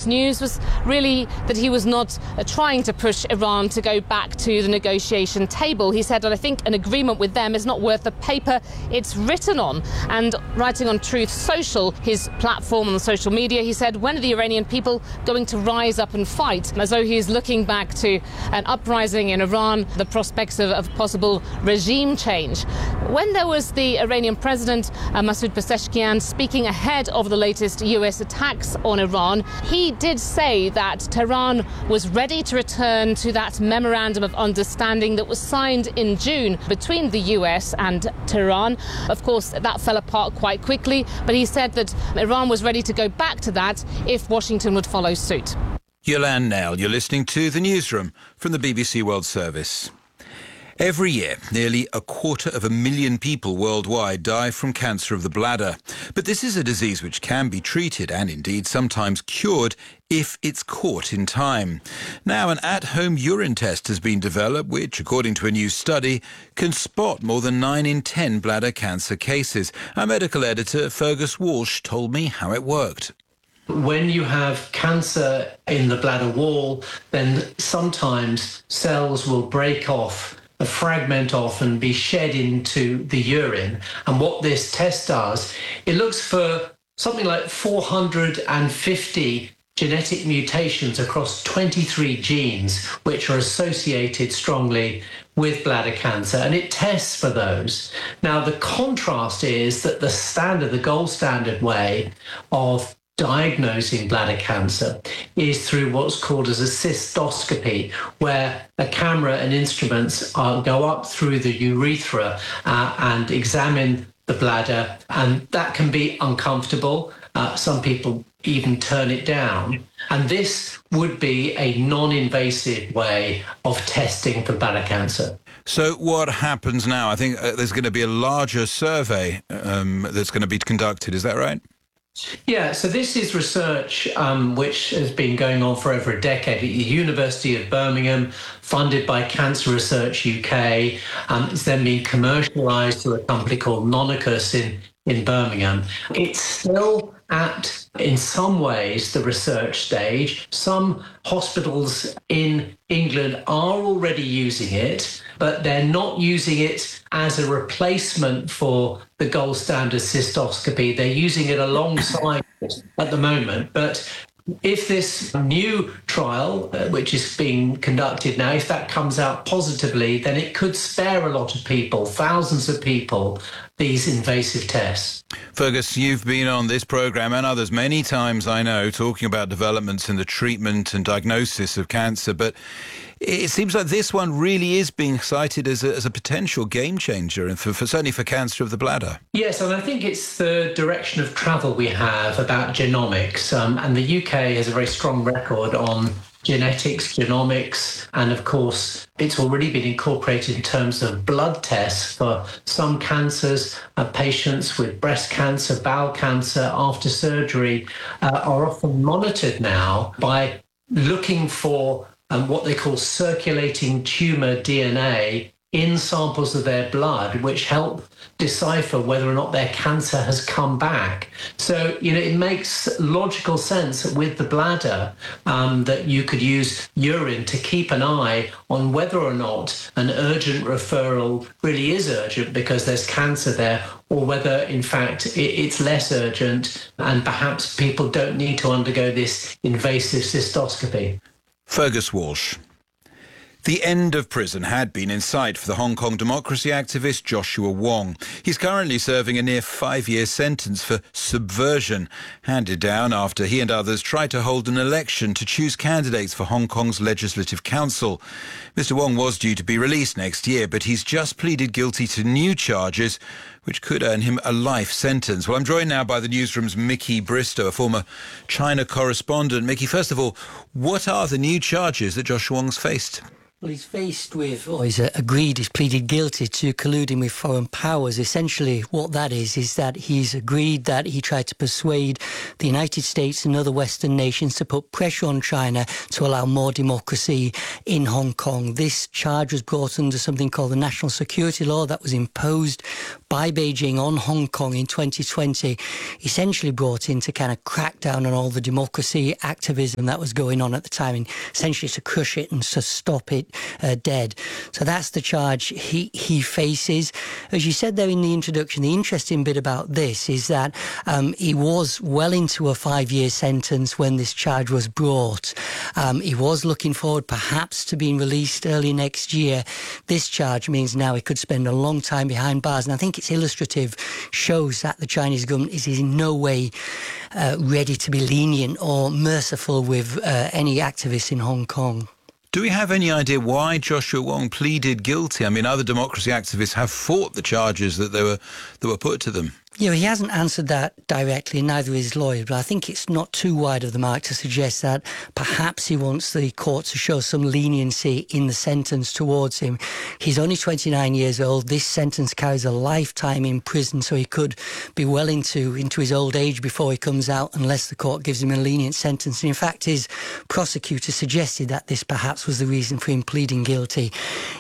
news was really that he was not trying to push Iran to go back to the negotiation table. He said that I think an agreement with them is not worth the paper it's written on. And writing on Truth Social, his platform on social media, he said, when are the Iranian people going to rise up and fight? As though he is looking back to an uprising in Iran, the prospects of possible regime change. When there was the Iranian president, Masoud Pezeshkian, speaking ahead of the latest US attacks on Iran, he did say that Tehran was ready to return to that memorandum of understanding that was signed in June between the US and Tehran. Of course, that fell apart quite quickly, but he said that Iran was ready to go back to that if Washington would follow suit. Yolande Knell, you're listening to The Newsroom from the BBC World Service. Every year, nearly 250,000 people worldwide die from cancer of the bladder. But this is a disease which can be treated and indeed sometimes cured if it's caught in time. Now, an at-home urine test has been developed which, according to a new study, can spot more than 9 in 10 bladder cancer cases. Our medical editor, Fergus Walsh, told me how it worked. When you have cancer in the bladder wall, then sometimes cells will break off, fragment off and be shed into the urine. And what this test does, it looks for something like 450 genetic mutations across 23 genes which are associated strongly with bladder cancer, and it tests for those. Now, the contrast is that the gold standard way of diagnosing bladder cancer is through what's called as a cystoscopy, where a camera and instruments go up through the urethra and examine the bladder, and that can be uncomfortable. Some people even turn it down. And this would be a non-invasive way of testing for bladder cancer. So what happens now? I think there's going to be a larger survey that's going to be conducted. Is that right? Yeah, so this is research which has been going on for over a decade at the University of Birmingham, funded by Cancer Research UK. It's then been commercialised through a company called Nonicus in Birmingham. It's still at, in some ways, the research stage. Some hospitals in England are already using it, but they're not using it as a replacement for the gold standard cystoscopy. They're using it alongside it at the moment. But if this new trial, which is being conducted now, if that comes out positively, then it could spare a lot of people, thousands of people, these invasive tests. Fergus, you've been on this programme and others many times, I know, talking about developments in the treatment and diagnosis of cancer, but it seems like this one really is being cited as a potential game changer, and certainly for cancer of the bladder. Yes, and I think it's the direction of travel we have about genomics. And the UK has a very strong record on genetics, genomics, and of course, it's already been incorporated in terms of blood tests for some cancers. Patients with breast cancer, bowel cancer after surgery are often monitored now by looking for what they call circulating tumour DNA in samples of their blood, which help decipher whether or not their cancer has come back. So, it makes logical sense with the bladder that you could use urine to keep an eye on whether or not an urgent referral really is urgent because there's cancer there, or whether, in fact, it's less urgent and perhaps people don't need to undergo this invasive cystoscopy. Fergus Walsh. The end of prison had been in sight for the Hong Kong democracy activist Joshua Wong. He's currently serving a near 5-year sentence for subversion, handed down after he and others tried to hold an election to choose candidates for Hong Kong's Legislative Council. Mr. Wong was due to be released next year, but he's just pleaded guilty to new charges, which could earn him a life sentence. Well, I'm joined now by the newsroom's Mickey Bristow, a former China correspondent. Mickey, first of all, what are the new charges that Joshua Wong's faced? Well, he's faced with, or he's agreed, he's pleaded guilty to colluding with foreign powers. Essentially, what that is that he's agreed that he tried to persuade the United States and other Western nations to put pressure on China to allow more democracy in Hong Kong. This charge was brought under something called the National Security Law that was imposed by Beijing on Hong Kong in 2020, essentially brought in to kind of crack down on all the democracy activism that was going on at the time, and essentially to crush it and to stop it dead. So that's the charge he faces. As you said there in the introduction, the interesting bit about this is that he was well into a 5-year sentence when this charge was brought. He was looking forward perhaps to being released early next year. This charge means now he could spend a long time behind bars, and I think it's illustrative, shows that the Chinese government is in no way ready to be lenient or merciful with any activists in Hong Kong. Do we have any idea why Joshua Wong pleaded guilty? I mean, other democracy activists have fought the charges that were put to them. Yeah, he hasn't answered that directly, neither his lawyer, but I think it's not too wide of the mark to suggest that perhaps he wants the court to show some leniency in the sentence towards him. He's only 29 years old. This sentence carries a lifetime in prison, so he could be well into his old age before he comes out, unless the court gives him a lenient sentence. And in fact, his prosecutor suggested that this perhaps was the reason for him pleading guilty.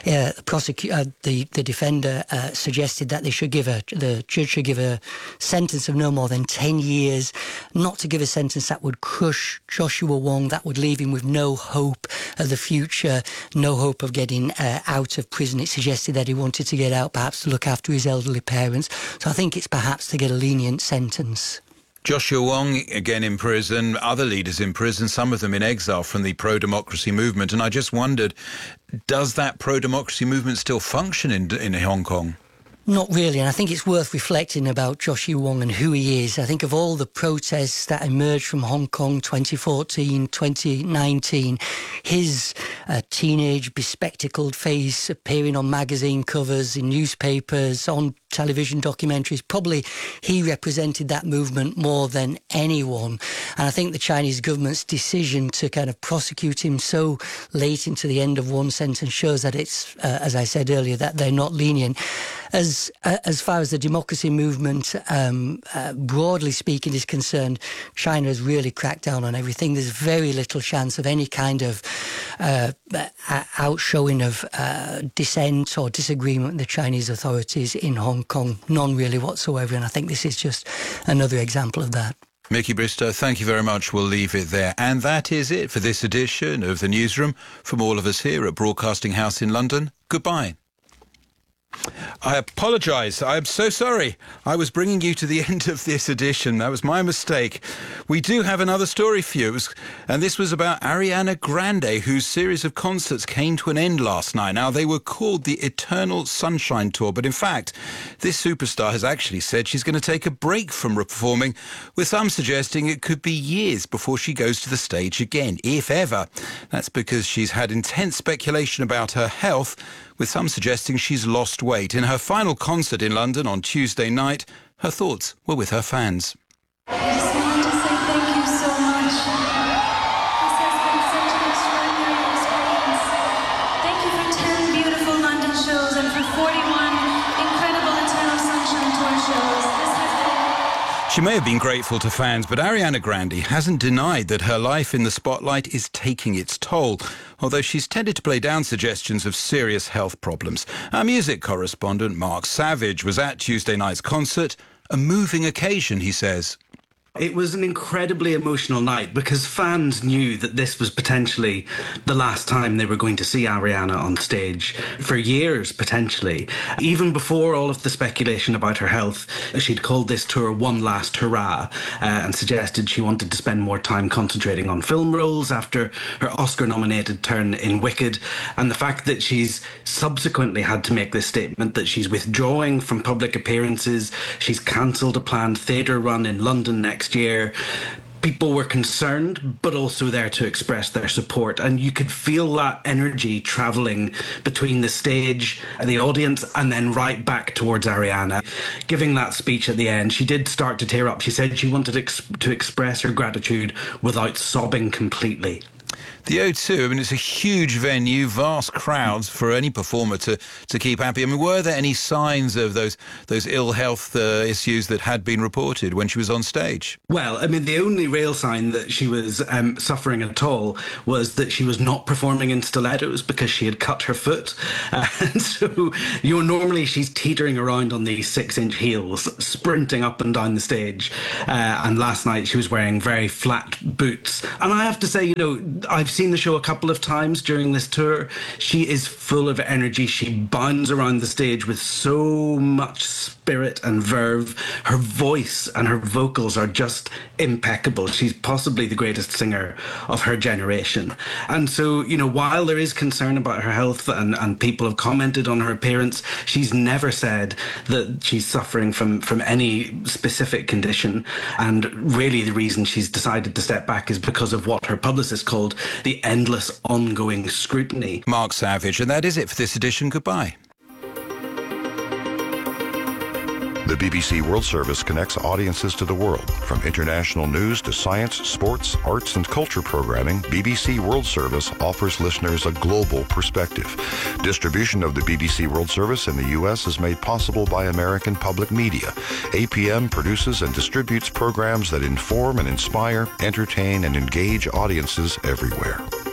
The defender suggested that the judge should give a sentence of no more than 10 years, not to give a sentence that would crush Joshua Wong, that would leave him with no hope of the future, no hope of getting out of prison. It suggested that he wanted to get out, perhaps to look after his elderly parents. So I think it's perhaps to get a lenient sentence. Joshua Wong, again in prison, other leaders in prison, some of them in exile from the pro-democracy movement. And I just wondered, does that pro-democracy movement still function in Hong Kong? Not really, and I think it's worth reflecting about Joshua Wong and who he is. I think of all the protests that emerged from Hong Kong 2014, 2019, his teenage, bespectacled face appearing on magazine covers, in newspapers, on television documentaries, probably he represented that movement more than anyone. And I think the Chinese government's decision to kind of prosecute him so late into the end of one sentence shows that it's, as I said earlier, that they're not lenient. As far as the democracy movement, broadly speaking, is concerned, China has really cracked down on everything. There's very little chance of any kind of outshowing of dissent or disagreement with the Chinese authorities in Hong Kong. None really whatsoever, and I think this is just another example of that. Mickey Bristow, thank you very much. We'll leave it there. And that is it for this edition of The Newsroom. From all of us here at Broadcasting House in London, goodbye. I apologise. I'm so sorry. I was bringing you to the end of this edition. That was my mistake. We do have another story for you, and this was about Ariana Grande, whose series of concerts came to an end last night. Now, they were called the Eternal Sunshine Tour, but in fact, this superstar has actually said she's going to take a break from performing, with some suggesting it could be years before she goes to the stage again, if ever. That's because she's had intense speculation about her health, with some suggesting she's lost weight. In her final concert in London on Tuesday night, her thoughts were with her fans. I just wanted to say thank you so much. This has been such an extraordinary experience. Thank you for 10 beautiful London shows and for 41 incredible Eternal Sunshine Tour shows. This has been... She may have been grateful to fans, but Ariana Grande hasn't denied that her life in the spotlight is taking its toll, although she's tended to play down suggestions of serious health problems. Our music correspondent, Mark Savage, was at Tuesday night's concert. A moving occasion, he says. It was an incredibly emotional night because fans knew that this was potentially the last time they were going to see Ariana on stage for years, potentially. Even before all of the speculation about her health, she'd called this tour one last hurrah and suggested she wanted to spend more time concentrating on film roles after her Oscar-nominated turn in Wicked. And the fact that she's subsequently had to make this statement that she's withdrawing from public appearances, she's cancelled a planned theatre run in London next year. People were concerned, but also there to express their support. And you could feel that energy travelling between the stage and the audience and then right back towards Ariana. Giving that speech at the end, she did start to tear up. She said she wanted to express her gratitude without sobbing completely. The O2, I mean, it's a huge venue, vast crowds for any performer to keep happy. I mean, were there any signs of those ill health issues that had been reported when she was on stage? Well, I mean, the only real sign that she was suffering at all was that she was not performing in stilettos because she had cut her foot. And so, normally she's teetering around on these 6-inch heels, sprinting up and down the stage. And last night she was wearing very flat boots. And I have to say, I've seen the show a couple of times during this tour. She is full of energy. She bounds around the stage with so much spirit and verve. Her voice and her vocals are just impeccable. She's possibly the greatest singer of her generation. And so, while there is concern about her health and people have commented on her appearance, she's never said that she's suffering from any specific condition. And really the reason she's decided to step back is because of what her publicist called the endless ongoing scrutiny. Mark Savage, and that is it for this edition. Goodbye. The BBC World Service connects audiences to the world. From international news to science, sports, arts, and culture programming, BBC World Service offers listeners a global perspective. Distribution of the BBC World Service in the U.S. is made possible by American Public Media. APM produces and distributes programs that inform and inspire, entertain, and engage audiences everywhere.